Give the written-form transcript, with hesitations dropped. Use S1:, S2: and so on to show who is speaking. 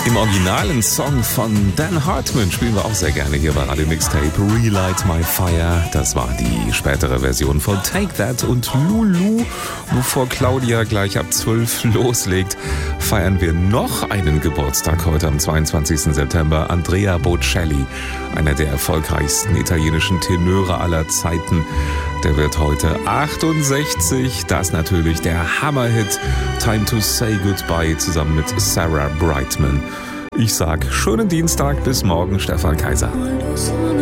S1: Im originalen Song von Dan Hartman spielen wir auch sehr gerne hier bei Radio Mixtape. Relight My Fire, das war die spätere Version von Take That und Lulu. Bevor Claudia gleich ab 12 loslegt, feiern wir noch einen Geburtstag heute am 22. September. Andrea Bocelli, einer der erfolgreichsten italienischen Tenöre aller Zeiten. Der wird heute 68. Das natürlich der Hammerhit Time to Say Goodbye zusammen mit Sarah Brightman. Ich sag schönen Dienstag, bis morgen, Stefan Kaiser.